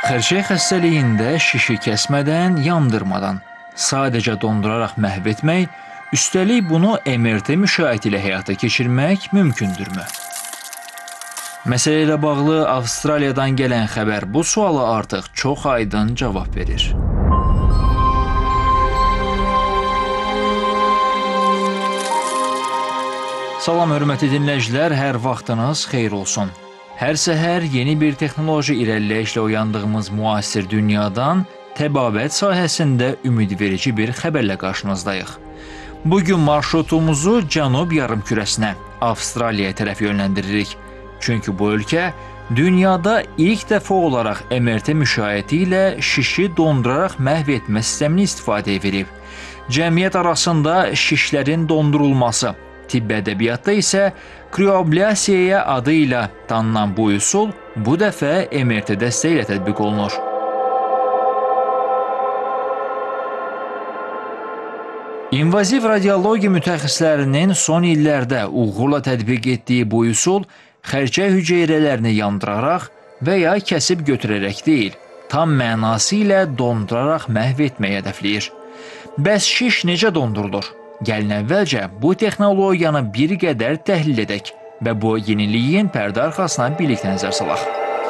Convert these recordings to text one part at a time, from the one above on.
Xərçəng xəstəliyində şişi kəsmədən, yandırmadan, sadəcə donduraraq məhv etmək, üstəlik bunu MRT müşahidə ilə həyata keçirmək mümkündürmü? Məsələ ilə bağlı Avstraliyadan gələn xəbər bu suala artıq çox aydın cavab verir. Salam, hörmətli dinləyicilər, hər vaxtınız xeyir olsun. Hər səhər yeni bir texnoloji irəliləyişlə oyandığımız müasir dünyadan təbabət sahəsində ümidverici bir xəbərlə qarşınızdayıq. Bugün marşrutumuzu Cənub yarımkürəsinə, Avstraliyaya tərəf yönləndiririk. Çünki bu ölkə dünyada ilk dəfə olaraq MRT müşahidə ilə şişi donduraraq məhv etmə sistemini istifadəyə verib. Cəmiyyət arasında şişlərin dondurulması, tibb ədəbiyyatda isə krioablyasiyaya adı ilə tanınan bu üsul bu dəfə MRT dəstəyi ilə tətbiq olunur. İnvaziv radiologiya mütəxəssislərinin son illərdə uğurla tətbiq etdiyi bu üsul xərçəng hüceyrələrini yandıraraq və ya kəsib götürərək deyil, tam mənası ilə donduraraq məhv etməyi hədəfləyir. Bəs şiş necə dondurulur? Gəlin əvvəlcə bu texnologiyanı bir qədər təhlil edək və bu yeniliyin pərdə arxasına birlikdə nəzər salaq.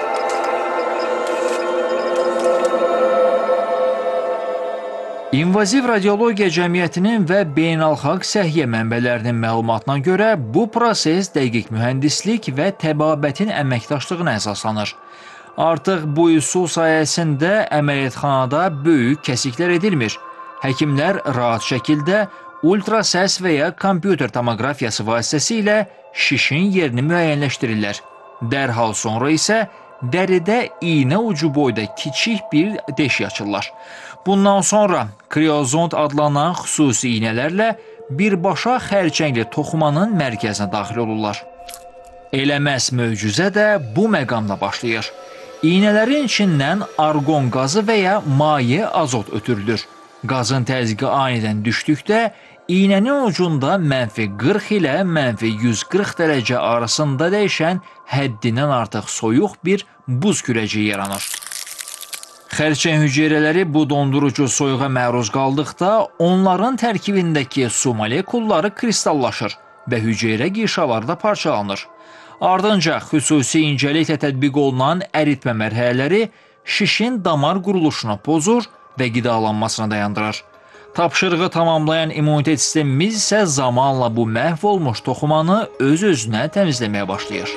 İnvaziv radiologiya cəmiyyətinin və beynəlxalq səhiyyə mənbələrinin məlumatına görə bu proses dəqiq mühəndislik və təbabətin əməkdaşlığına əsaslanır. Artıq bu üsul sayəsində əməliyyatxanada böyük kəsiklər edilmir. Həkimlər rahat şəkildə ultrasəs və ya kompüter tomoqrafiyası vasitəsilə şişin yerini müəyyənləşdirirlər. Dərhal sonra isə dəridə iynə ucu boyda kiçik bir deşik açırlar. Bundan sonra kriozont adlanan xüsusi iynələrlə birbaşa xərçəngli toxumanın mərkəzinə daxil olurlar. Elə məhz möcüzə də bu məqamda başlayır. İynələrin içindən arqon qazı və ya maye azot ötürülür. Qazın təzyiqi anidən düşdükdə iynənin ucunda -40 ilə -140 dərəcə arasında dəyişən həddindən artıq soyuq bir buz kürəciyi yaranır. Xərçəng hüceyrələri bu dondurucu soyuğa məruz qaldıqda onların tərkibindəki su molekulları kristallaşır və hüceyrə qişalarda parçalanır. Ardınca xüsusi incəliklə tətbiq olunan əritmə mərhələləri şişin damar quruluşunu pozur və qidalanmasını dayandırır. Tapşırığı tamamlayan immunitet sistemimiz isə zamanla bu məhv olmuş toxumanı öz-özünə təmizləməyə başlayır.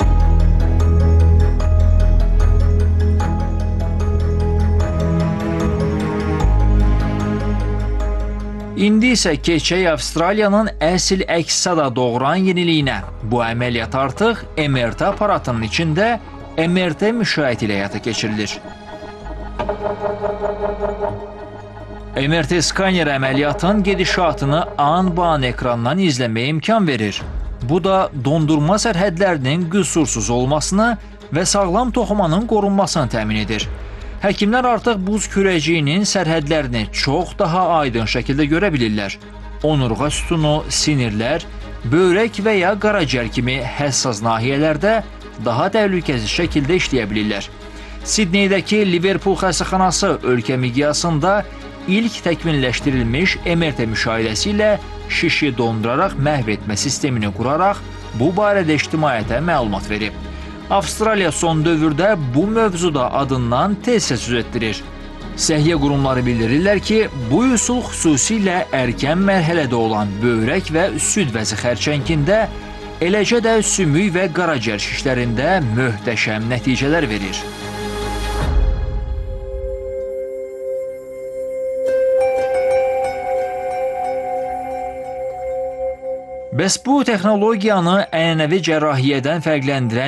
İndi isə keçək Avstraliyanın əsl əks-sada doğuran yeniliyinə. Bu əməliyyat artıq MRT aparatının içində MRT müşahidə ilə həyata keçirilir. MRT skaner əməliyyatın gedişatını an-ban ekrandan izləməyə imkan verir. Bu da dondurma sərhədlərinin qüsursuz olmasını və sağlam toxumanın qorunmasını təmin edir. Həkimlər artıq buz kürəciyinin sərhədlərini çox daha aydın şəkildə görə bilirlər. Onurğa sütunu, sinirlər, böyrək və ya qaraciyər kimi həssas nahiyələrdə daha təhlükəsiz şəkildə işləyə bilirlər. Sidneydəki Liverpool xəstəxanası ölkə miqyasında ilk təkmilləşdirilmiş MRT müşahidəsi ilə şişi donduraraq məhv etmə sistemini quraraq bu barədə ictimaiyyətə məlumat verib. Avstraliya son dövrdə bu mövzuda adından tez söz etdirir. Səhiyyə qurumları bildirirlər ki, bu üsul xüsusilə erkən mərhələdə olan böyrək və süd vəzi xərçəngində, eləcə də sümük və qaraciyər şişlərində möhtəşəm nəticələr verir. Bəs bu texnologiyanı ənənəvi cərrahiyyədən fərqləndirən